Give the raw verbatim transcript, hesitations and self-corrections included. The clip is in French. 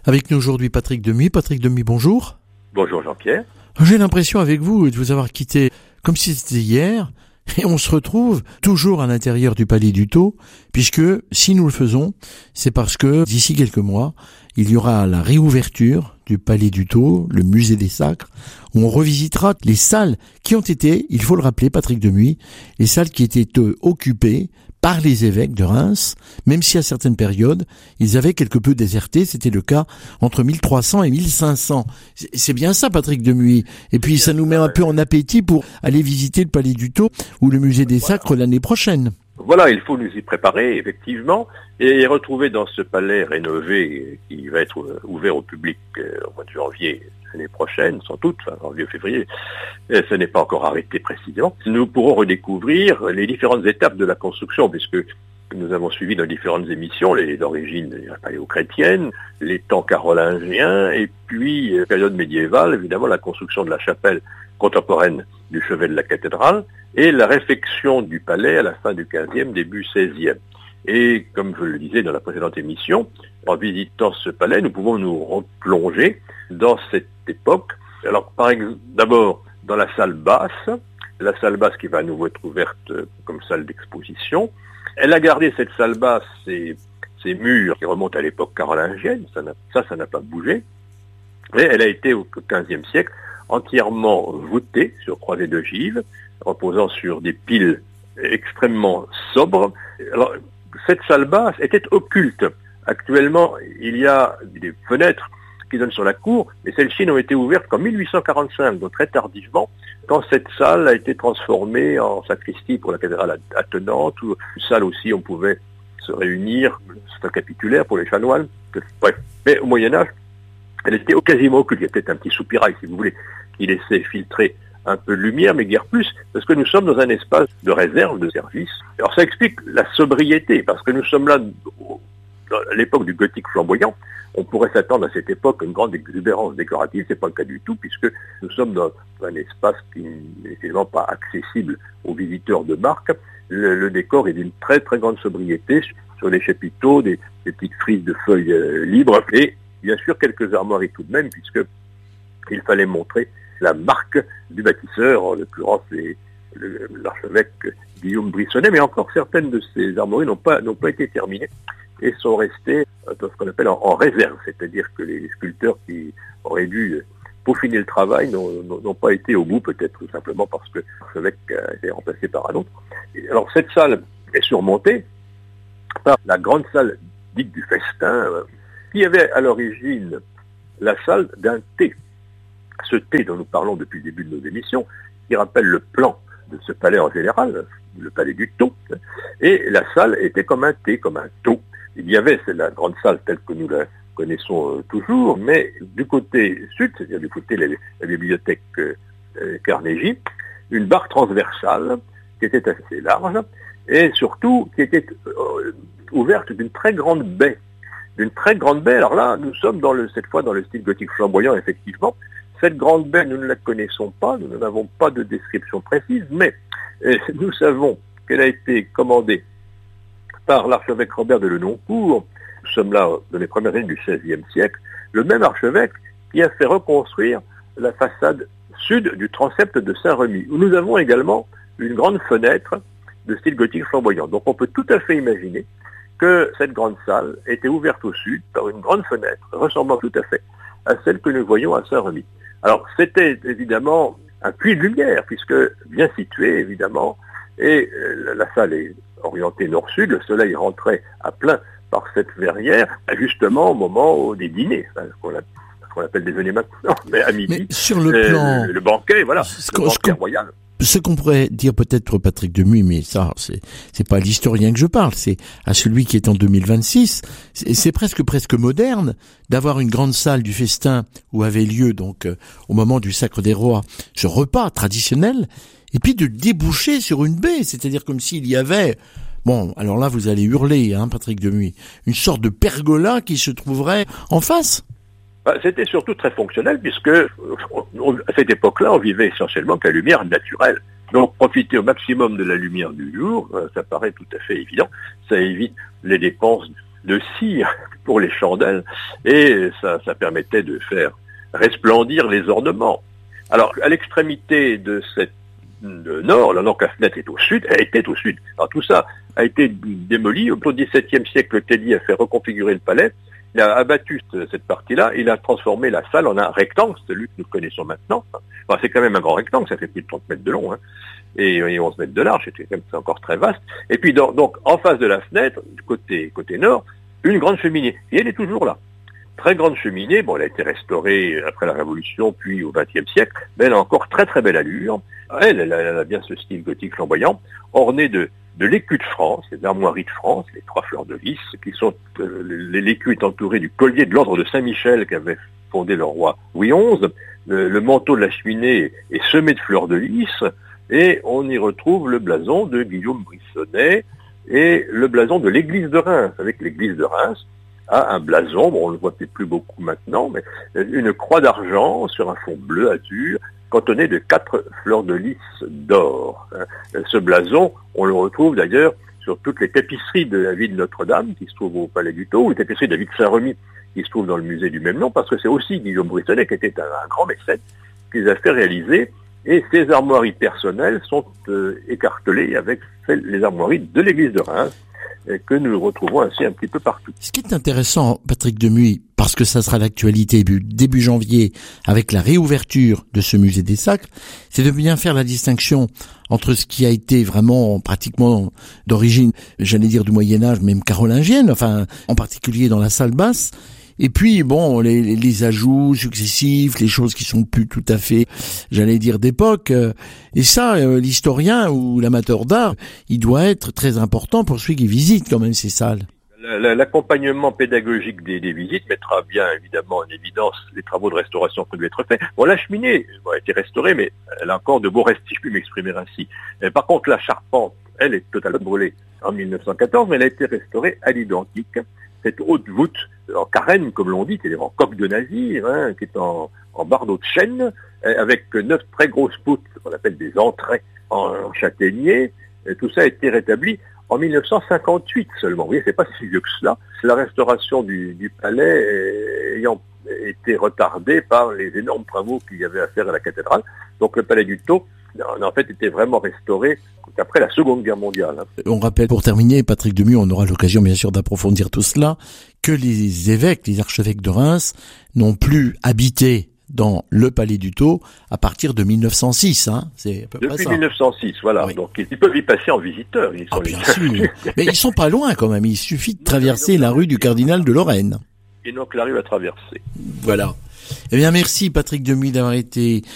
Avec nous aujourd'hui Patrick Demie. Patrick Demie, bonjour. Bonjour Jean-Pierre. J'ai l'impression avec vous de vous avoir quitté comme si c'était hier, et on se retrouve toujours à l'intérieur du Palais du Thau, puisque si nous le faisons, c'est parce que d'ici quelques mois, il y aura la réouverture du Palais du Thau, le musée des Sacres, où on revisitera les salles qui ont été, il faut le rappeler Patrick Demie, les salles qui étaient euh, occupées par les évêques de Reims, même si à certaines périodes, ils avaient quelque peu déserté. C'était le cas entre mille trois cents et mille cinq cents. C'est bien ça, Patrick Demie. Et puis, ça nous met un peu en appétit pour aller visiter le Palais du Thau ou le Musée des Sacres l'année prochaine. Voilà, il faut nous y préparer, effectivement, et retrouver dans ce palais rénové qui va être ouvert au public au mois de janvier l'année prochaine, sans doute, enfin, janvier ou février, et ce n'est pas encore arrêté précisément. Nous pourrons redécouvrir les différentes étapes de la construction, puisque nous avons suivi dans différentes émissions les d'origine paléo-chrétienne, les temps carolingiens, et puis, euh, période médiévale, évidemment, la construction de la chapelle contemporaine du chevet de la cathédrale, et la réfection du palais à la fin du quinzième, début seizième. Et comme je le disais dans la précédente émission, en visitant ce palais, nous pouvons nous replonger dans cette époque. Alors, par exemple, d'abord, dans la salle basse, la salle basse qui va à nouveau être ouverte comme salle d'exposition. Elle a gardé cette salle basse, ses, ses murs qui remontent à l'époque carolingienne, ça, n'a, ça, ça n'a pas bougé. Mais elle a été au quinzième siècle entièrement voûtée sur croisée d'ogives, reposant sur des piles extrêmement sobres. Alors, cette salle basse était occulte. Actuellement, il y a des fenêtres qui donnent sur la cour, mais celles-ci n'ont été ouvertes qu'en mille huit cent quarante-cinq, donc très tardivement, quand cette salle a été transformée en sacristie pour la cathédrale attenante, ou une salle aussi on pouvait se réunir, c'est un capitulaire pour les chanoines. Bref, mais au Moyen-Âge, elle était quasiment occulte. Il y a peut-être un petit soupirail, si vous voulez, qui laissait filtrer un peu de lumière, mais guère plus, parce que nous sommes dans un espace de réserve, de service. Alors ça explique la sobriété, parce que nous sommes là, à l'époque du gothique flamboyant, on pourrait s'attendre à cette époque à une grande exubérance décorative, c'est pas le cas du tout, puisque nous sommes dans un espace qui n'est évidemment pas accessible aux visiteurs de marque. Le, le décor est d'une très très grande sobriété, sur les chapiteaux, des, des petites frises de feuilles euh, libres, et bien sûr quelques armoiries tout de même, puisque il fallait montrer la marque du bâtisseur, en l'occurrence les, le, l'archevêque Guillaume Brissonnet, mais encore certaines de ces armoiries n'ont pas, n'ont pas été terminées et sont restées dans ce qu'on appelle en, en réserve, c'est-à-dire que les sculpteurs qui auraient dû peaufiner le travail n'ont, n'ont pas été au bout, peut-être tout simplement parce que l'archevêque a été remplacé par un autre. Et alors cette salle est surmontée par la grande salle dite du festin, qui avait à l'origine la salle d'un thé. Ce thé dont nous parlons depuis le début de nos émissions, qui rappelle le plan de ce palais en général, le palais du Thau, et la salle était comme un thé, comme un tau. Il y avait, c'est la grande salle telle que nous la connaissons euh, toujours, mais du côté sud, c'est-à-dire du côté de la, la bibliothèque euh, Carnegie, une barre transversale qui était assez large, et surtout qui était euh, ouverte d'une très grande baie. D'une très grande baie, alors là, nous sommes dans le, cette fois dans le style gothique flamboyant, effectivement. Cette grande baie, nous ne la connaissons pas, nous n'avons pas de description précise, mais euh, nous savons qu'elle a été commandée par l'archevêque Robert de Lenoncourt. Nous sommes là dans les premières années du seizième siècle, le même archevêque qui a fait reconstruire la façade sud du transept de Saint-Remy, où nous avons également une grande fenêtre de style gothique flamboyant. Donc on peut tout à fait imaginer que cette grande salle était ouverte au sud par une grande fenêtre, ressemblant tout à fait à celle que nous voyons à Saint-Remy. Alors c'était évidemment un puits de lumière, puisque bien situé évidemment, et euh, la salle est orientée nord-sud, le soleil rentrait à plein par cette verrière, justement au moment des dîners, enfin, ce, qu'on a, ce qu'on appelle déjeuner maintenant, mais à midi, mais sur le, euh, plan... le, le banquet, voilà, ce le banquet royal. Ce qu'on pourrait dire peut-être Patrick Demie, mais ça, c'est, c'est pas à l'historien que je parle, c'est à celui qui est en deux mille vingt-six. C'est, c'est presque, presque moderne d'avoir une grande salle du festin où avait lieu, donc, euh, au moment du Sacre des Rois, ce repas traditionnel, et puis de déboucher sur une baie, c'est-à-dire comme s'il y avait, bon, alors là, vous allez hurler, hein, Patrick Demie, une sorte de pergola qui se trouverait en face. C'était surtout très fonctionnel puisque à cette époque-là, on vivait essentiellement avec la lumière naturelle. Donc profiter au maximum de la lumière du jour, ça paraît tout à fait évident. Ça évite les dépenses de cire pour les chandelles, et ça, ça permettait de faire resplendir les ornements. Alors, à l'extrémité de cette de nord, là, donc la fenêtre est au sud, elle était au sud. Alors tout ça a été démoli. Au dix-septième siècle, Tellier a fait reconfigurer le palais. Il a abattu cette partie-là, il a transformé la salle en un rectangle, celui que nous connaissons maintenant. Enfin, c'est quand même un grand rectangle, ça fait plus de trente mètres de long, hein, et, et onze mètres de large, c'était quand même c'est encore très vaste. Et puis dans, donc en face de la fenêtre, du côté, côté nord, une grande cheminée, et elle est toujours là. Très grande cheminée, bon elle a été restaurée après la Révolution, puis au vingtième siècle, mais elle a encore très très belle allure. Elle, elle a, elle a bien ce style gothique flamboyant, ornée de de l'écu de France, les armoiries de France, les trois fleurs de lys, qui sont, euh, l'écu est entouré du collier de l'ordre de Saint-Michel qu'avait fondé le roi Louis onze, le, le manteau de la cheminée est semé de fleurs de lys, et on y retrouve le blason de Guillaume Brissonnet et le blason de l'église de Reims, avec l'église de Reims a un blason, bon on le voit peut-être plus beaucoup maintenant, mais une croix d'argent sur un fond bleu azur, cantonné de quatre fleurs de lys d'or. Ce blason, on le retrouve d'ailleurs sur toutes les tapisseries de la ville de Notre-Dame, qui se trouvent au Palais du Tau, ou les tapisseries de la ville de Saint-Remy, qui se trouvent dans le musée du même nom, parce que c'est aussi Guillaume Brissonnet, qui était un, un grand mécène, qui les a fait réaliser, et ces armoiries personnelles sont euh, écartelées avec celles, les armoiries de l'église de Reims, et que nous retrouvons ainsi un petit peu partout. Ce qui est intéressant, Patrick Demuy, parce que ça sera l'actualité début, début janvier, avec la réouverture de ce musée des Sacres, c'est de bien faire la distinction entre ce qui a été vraiment pratiquement d'origine, j'allais dire du Moyen-Âge, même carolingienne, enfin, en particulier dans la salle basse, et puis, bon, les, les ajouts successifs, les choses qui sont plus tout à fait, j'allais dire, d'époque. Et ça, euh, l'historien ou l'amateur d'art, il doit être très important pour celui qui visite quand même ces salles. L'accompagnement pédagogique des, des visites mettra bien évidemment en évidence les travaux de restauration qui devaient être faits. Bon, la cheminée bon, a été restaurée, mais elle a encore de beaux restes, si je puis m'exprimer ainsi. Et par contre, la charpente, elle est totalement brûlée en mille neuf cent quatorze, mais elle a été restaurée à l'identique. Cette haute voûte en carène, comme l'on dit, c'est-à-dire en coque de navire, hein, qui est en, en bardeau de chêne, avec neuf très grosses poutres, qu'on appelle des entrées en, en châtaignier. Et tout ça a été rétabli en mille neuf cent cinquante-huit seulement. Vous voyez, c'est pas si vieux que cela. La restauration du, du palais ayant été retardée par les énormes travaux qu'il y avait à faire à la cathédrale. Donc le palais du Tau, en fait, était vraiment restauré après la Seconde Guerre mondiale. On rappelle, pour terminer, Patrick Demuy, on aura l'occasion bien sûr d'approfondir tout cela, que les évêques, les archevêques de Reims, n'ont plus habité dans le Palais du Tau à partir de mille neuf cent six, hein. C'est à peu Depuis près ça. mille neuf cent six, voilà. Oui. Donc ils peuvent y passer en visiteurs. Ils sont ah, bien sûr. Mais ils sont pas loin quand même. Il suffit de traverser la rue du Cardinal de Lorraine. Et donc la rue à traverser. Voilà. Eh bien, merci Patrick Demuy d'avoir été